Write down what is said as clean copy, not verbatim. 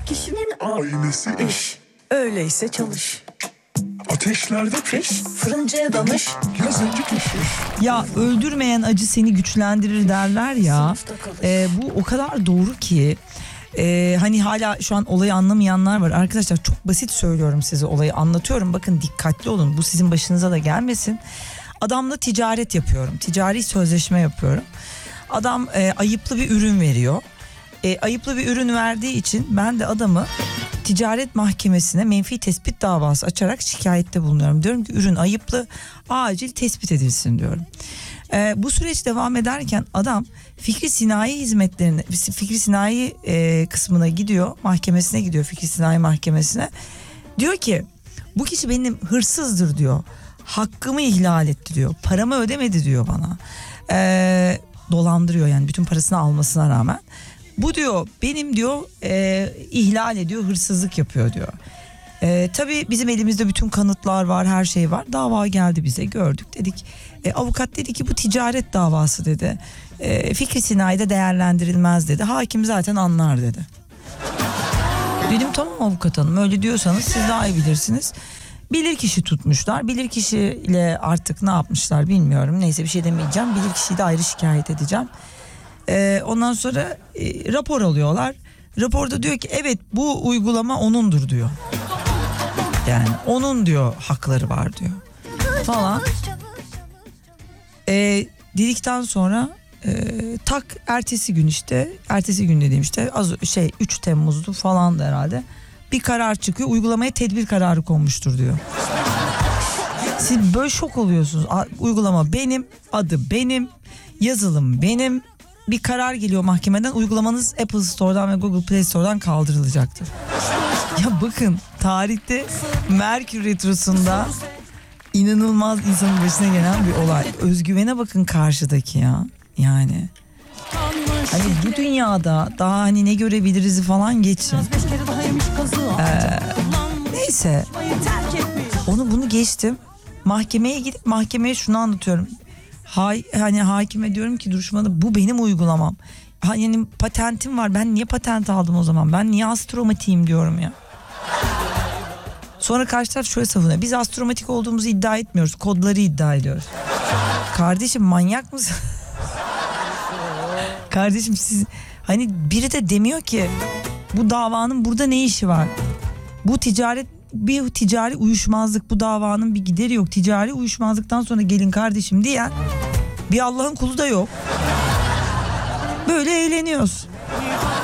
Kişinin aynesi iş. Öyleyse çalış. Ateşlerde piş. Fırıncıya danış. Yazıcı pişmiş. Ya öldürmeyen acı seni güçlendirir derler ya. Bu o kadar doğru ki. Hani hala şu an olayı anlamayanlar var. Arkadaşlar çok basit söylüyorum size, olayı anlatıyorum. Bakın dikkatli olun, bu sizin başınıza da gelmesin. Adamla ticaret yapıyorum. Ticari sözleşme yapıyorum. Adam ayıplı bir ürün veriyor. Ayıplı bir ürün verdiği için ben de adamı ticaret mahkemesine menfi tespit davası açarak şikayette bulunuyorum. Diyorum ki ürün ayıplı, acil tespit edilsin diyorum. Bu süreç devam ederken adam Fikri Sinayi hizmetlerine, Fikri Sinayi kısmına gidiyor, mahkemesine gidiyor, Fikri Sinayi mahkemesine. Diyor ki bu kişi benim hırsızdır diyor. Hakkımı ihlal etti diyor. Paramı ödemedi diyor bana. Dolandırıyor yani, bütün parasını almasına rağmen. Bu diyor benim diyor ihlal ediyor, hırsızlık yapıyor diyor. Tabii bizim elimizde bütün kanıtlar var, her şey var. Dava geldi bize, gördük, dedik. Avukat dedi ki bu ticaret davası dedi. Fikri Sinayi'de değerlendirilmez dedi. Hakim zaten anlar dedi. Dedim tamam avukat hanım, öyle diyorsanız siz daha iyi bilirsiniz. Bilirkişi tutmuşlar. Bilirkişiyle artık ne yapmışlar bilmiyorum. Neyse bir şey demeyeceğim. Bilirkişiyi de ayrı şikayet edeceğim. Ondan sonra rapor alıyorlar. Raporda diyor ki evet bu uygulama onundur diyor. Yani onun diyor hakları var diyor falan. Dedikten sonra tak ertesi gün, işte ertesi gün dediğim işte 3 Temmuz'du falan da herhalde, bir karar çıkıyor, uygulamaya tedbir kararı konmuştur diyor. Siz böyle şok oluyorsunuz. Uygulama benim, adı benim, yazılım benim. Bir karar geliyor mahkemeden, uygulamanız Apple Store'dan ve Google Play Store'dan kaldırılacaktır. Ya bakın, tarihte Merkür Retrosu'nda inanılmaz insanın başına gelen bir olay. Özgüvene bakın karşıdaki ya. Yani hani bu dünyada daha hani ne görebiliriz falan geçin. Neyse, bunu geçtim. Mahkemeye gidip mahkemeye şunu anlatıyorum. Hani hakime diyorum ki duruşmada bu benim uygulamam. Yani patentim var, ben niye patent aldım o zaman? Ben niye astromatiğim diyorum ya. Sonra karşı taraf şöyle savunuyor. Biz astromatik olduğumuzu iddia etmiyoruz, kodları iddia ediyoruz. Kardeşim manyak mısın? Kardeşim siz, hani biri de demiyor ki bu davanın burada ne işi var? Bu bir ticari uyuşmazlık, bu davanın bir gideri yok. Ticari uyuşmazlıktan sonra gelin kardeşim diyen bir Allah'ın kulu da yok. Böyle eğleniyoruz.